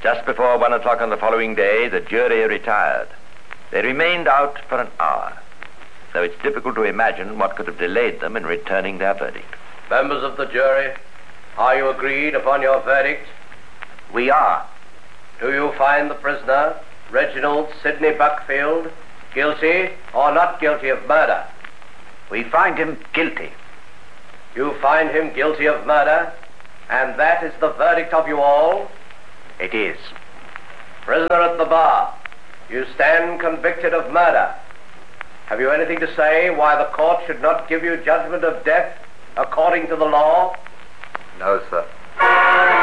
Just before 1 o'clock on the following day, the jury retired. They remained out for an hour, though it's difficult to imagine what could have delayed them in returning their verdict. Members of the jury, are you agreed upon your verdict? We are. Do you find the prisoner, Reginald Sidney Buckfield, guilty or not guilty of murder? We find him guilty. You find him guilty of murder, and that is the verdict of you all? It is. Prisoner at the bar, you stand convicted of murder. Have you anything to say why the court should not give you judgment of death according to the law? No, sir.